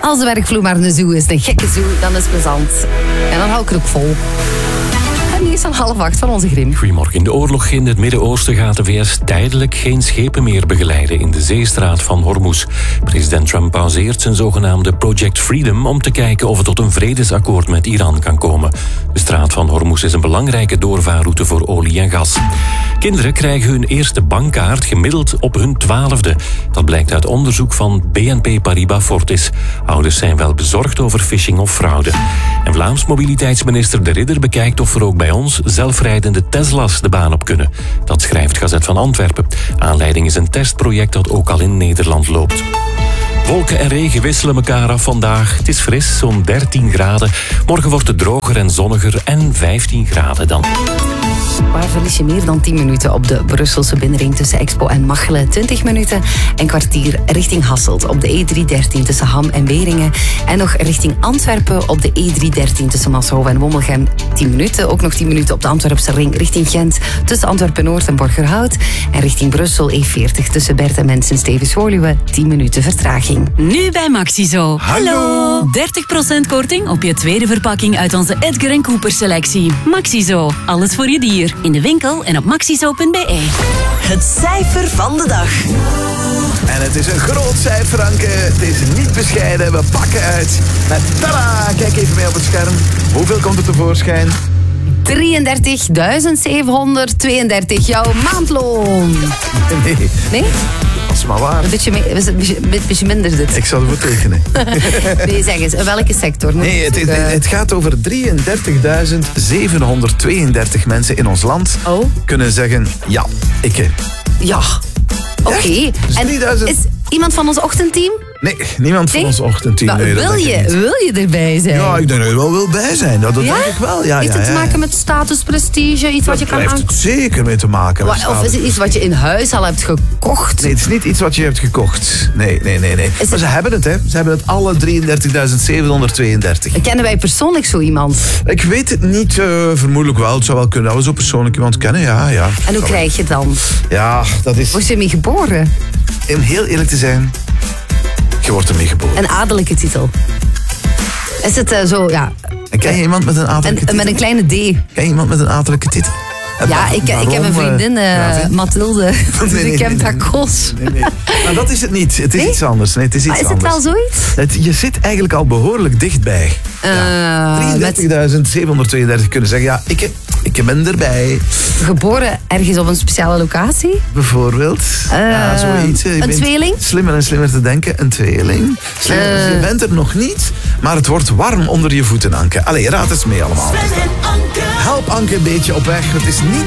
Als de werkvloer maar een zoo is, een gekke zoo, dan is het plezant. En dan hou ik er ook vol. En nu is het al 7:30 van onze Grim. Goedemorgen. De oorlog in het Midden-Oosten gaat de VS tijdelijk geen schepen meer begeleiden in de zeestraat van Hormuz. President Trump pauzeert zijn zogenaamde Project Freedom om te kijken of het tot een vredesakkoord met Iran kan komen. De straat van Hormuz is een belangrijke doorvaarroute voor olie en gas. Kinderen krijgen hun eerste bankkaart gemiddeld op hun 12e. Dat blijkt uit onderzoek van BNP Paribas Fortis. Ouders zijn wel bezorgd over phishing of fraude. En Vlaams mobiliteitsminister De Ridder bekijkt of er ook bij ons zelfrijdende Tesla's de baan op kunnen. Dat schrijft Gazet van Antwerpen. Aanleiding is een testproject dat ook al in Nederland loopt. Wolken en regen wisselen elkaar af vandaag. Het is fris, zo'n 13 graden. Morgen wordt het droger en zonniger en 15 graden dan. Waar verlies je meer dan 10 minuten op de Brusselse binnenring tussen Expo en Machelen? 20 minuten en kwartier richting Hasselt op de E313 tussen Ham en Beringen. En nog richting Antwerpen op de E313 tussen Maashoven en Wommelgem. 10 minuten, ook nog 10 minuten op de Antwerpse ring richting Gent tussen Antwerpen-Noord en Borgerhout. En richting Brussel E40 tussen Bert en Mens en Stevens-Woluwe. 10 minuten vertraging. Nu bij Maxizo. Hallo! 30% korting op je tweede verpakking uit onze Edgar & Cooper selectie. Maxizo, alles voor je dier. In de winkel en op maxizo.be. Het cijfer van de dag. En het is een groot cijfer, Anke. Het is niet bescheiden. We pakken uit met tada! Kijk even mee op het scherm. Hoeveel komt er tevoorschijn? 33.732, jouw maandloon. Nee. Nee? Dat is maar waar. Een beetje minder dit. Ik zal ervoor tekenen. Nee, zeg eens, welke sector? Nee, het gaat over 33.732 mensen in ons land kunnen zeggen, ja, ik. Ja, oké. En 3000... is iemand van ons ochtendteam? Nee, niemand van ons ochtendteam. Nee, wil je erbij zijn? Ja, ik denk dat je wel wil bij zijn. Dat denk ik wel. Ja, heeft het te maken met status, prestige, iets wat je kan aan? Daar heeft het zeker mee te maken. Of is het iets wat je in huis al hebt gekocht? Nee, het is niet iets wat je hebt gekocht. Nee. Maar ze hebben het, hè. Ze hebben het alle 33.732. Kennen wij persoonlijk zo iemand? Ik weet het niet. Vermoedelijk wel. Het zou wel kunnen dat we zo persoonlijk iemand kennen, ja. En hoe krijg je het dan? Ja, dat is... Word je mee geboren? Om heel eerlijk te zijn... Je wordt ermee geboren. Een adellijke titel. Is het zo, ja... En ken je iemand met een adellijke titel? Met een kleine D. Ken je iemand met een adellijke titel? Ja, ik heb een vriendin, Mathilde. De Kempakos. Nee. Maar dat is het niet. Het is iets anders. Nee, het is iets anders. Het wel zoiets? Je zit eigenlijk al behoorlijk dichtbij. 33.732 kunnen zeggen, ja, ik ben erbij. Geboren ergens op een speciale locatie? Bijvoorbeeld. Ja, zoiets. Een tweeling? Slimmer en slimmer te denken. Een tweeling. Je bent er nog niet, maar het wordt warm onder je voeten, Anke. Allee, raad eens mee allemaal. Help Anke een beetje op weg. Het is niet